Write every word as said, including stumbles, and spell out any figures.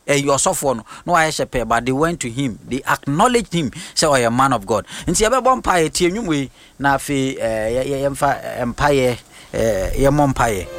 eh, you suffer no no I shepe, but they went to him, they acknowledged him, say, oh, a man of God. And see, about empire, tea, we na fe, eh, yemfa empire, eh, yemompaye.